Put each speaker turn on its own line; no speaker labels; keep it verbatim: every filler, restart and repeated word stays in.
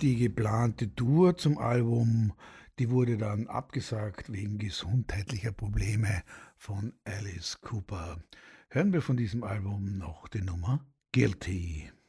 Die geplante Tour zum Album, die wurde dann abgesagt wegen gesundheitlicher Probleme von Alice Cooper. Hören wir von diesem Album noch die Nummer Guilty.